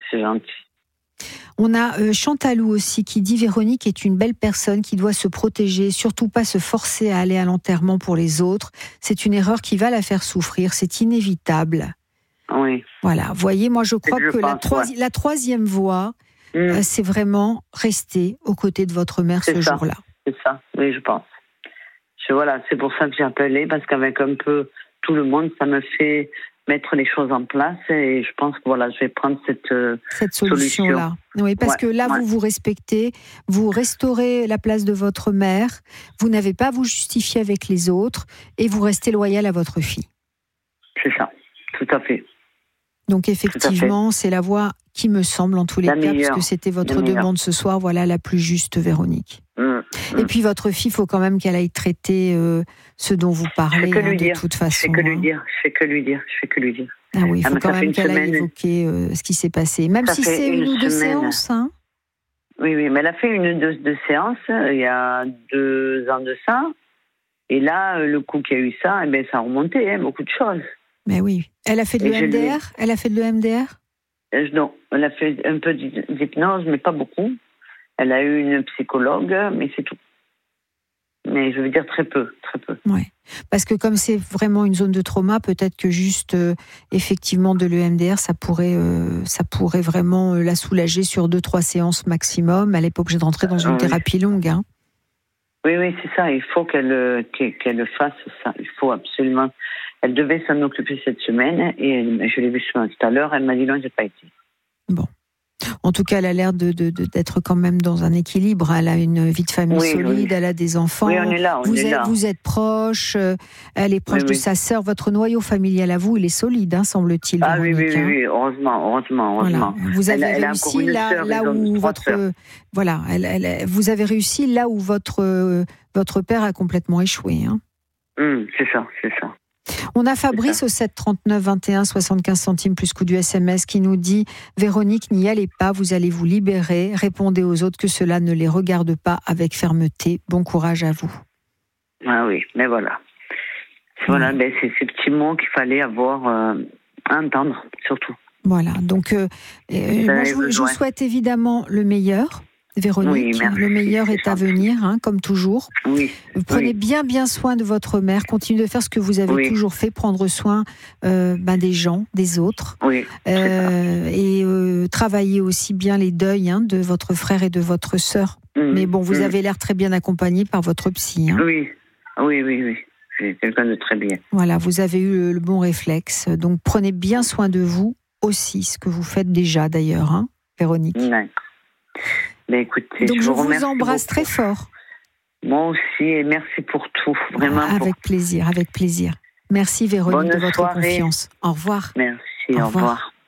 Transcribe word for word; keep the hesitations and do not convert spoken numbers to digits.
c'est gentil. On a euh, Chantalou aussi qui dit Véronique est une belle personne qui doit se protéger, surtout pas se forcer à aller à l'enterrement pour les autres. C'est une erreur qui va la faire souffrir, c'est inévitable. Oui. Voilà, vous voyez, moi je crois je que pense, la, troisi- ouais. la troisième voie, Mmh. euh, c'est vraiment rester aux côtés de votre mère c'est ce ça. jour-là. C'est ça, oui, je pense. Je, voilà, c'est pour ça que j'ai appelé, parce qu'avec un peu tout le monde, ça me fait mettre les choses en place et je pense que voilà, je vais prendre cette, euh, cette solution-là. solution. Oui, parce ouais, que là, ouais. vous vous respectez, vous restaurez la place de votre mère, vous n'avez pas à vous justifier avec les autres et vous restez loyal à votre fille. C'est ça, tout à fait. Donc effectivement, c'est la voie qui me semble en tous les la cas, meilleure, puisque c'était votre demande meilleure. ce soir, voilà la plus juste, Véronique. Mmh, mmh. Et puis votre fille, il faut quand même qu'elle aille traiter euh, ce dont vous parlez, hein, de dire. toute façon. Je fais que lui hein. dire, je fais que lui dire, je fais que lui dire. Ah oui, il faut ah, quand même qu'elle semaine... aille évoquer euh, ce qui s'est passé, même ça si c'est une, une ou deux séances. Hein. Oui, oui, mais elle a fait une ou deux, deux séances il y a deux ans de ça. Et là, le coup qu'il y a eu ça, eh bien, ça a remonté, hein, beaucoup de choses. Mais oui. Elle a fait de l'E M D R lui... Elle a fait de l'E M D R euh, Non, elle a fait un peu d'hypnose, mais pas beaucoup. Elle a eu une psychologue, mais c'est tout. Mais je veux dire très peu, très peu. Ouais. Parce que comme c'est vraiment une zone de trauma, peut-être que juste euh, effectivement de l'E M D R, ça pourrait, euh, ça pourrait vraiment euh, la soulager sur deux, trois séances maximum. Elle n'est pas obligée de rentrer dans une euh, thérapie oui. longue. Hein. Oui, oui, c'est ça. Il faut qu'elle, qu'elle, qu'elle fasse ça. Il faut absolument. Elle devait s'en occuper cette semaine et je l'ai vue tout à l'heure. Elle m'a dit non, j'ai pas été. Bon. En tout cas, elle a l'air de, de, de, d'être quand même dans un équilibre. Elle a une vie de famille oui, solide, oui. Elle a des enfants. Oui, on est là, on vous, est êtes, là. vous êtes proche, euh, elle est proche oui, de oui. sa sœur. Votre noyau familial à vous, il est solide, hein, semble-t-il. Ah oui, oui, hein. oui, heureusement, heureusement, heureusement. Voilà. Vous avez elle, réussi elle là, sœur, là où votre, sœurs. voilà, elle, elle, vous avez réussi là où votre euh, votre père a complètement échoué. Hein. Mmh, c'est ça, c'est ça. On a Fabrice au sept trente-neuf vingt et un soixante-quinze centimes plus coût du S M S qui nous dit « Véronique, n'y allez pas, vous allez vous libérer. Répondez aux autres que cela ne les regarde pas avec fermeté. Bon courage à vous. » Ah oui, mais voilà. Voilà, mmh. ben c'est ces petits mots qu'il fallait avoir euh, à entendre, surtout. Voilà, donc euh, euh, moi, je, vous, je vous souhaite évidemment le meilleur. Véronique, oui, le meilleur est, est à venir, hein, comme toujours. Oui, Prenez oui. bien bien soin de votre mère. Continuez de faire ce que vous avez oui. toujours fait, prendre soin euh, ben, des gens, des autres. Oui, euh, et euh, travaillez aussi bien les deuils hein, de votre frère et de votre sœur. Mmh, Mais bon, vous mmh. avez l'air très bien accompagné par votre psy. Hein. Oui, oui, oui, oui. C'est quelqu'un de très bien. Voilà, vous avez eu le, le bon réflexe. Donc prenez bien soin de vous aussi, ce que vous faites déjà d'ailleurs, hein, Véronique. D'accord. Ben écoutez, Donc je, je vous, vous embrasse beaucoup. très fort. Moi aussi, et merci pour tout, vraiment. Avec pour... plaisir, avec plaisir. Merci Véronique Bonne de votre soirée. confiance. Au revoir. Merci, au au revoir. revoir.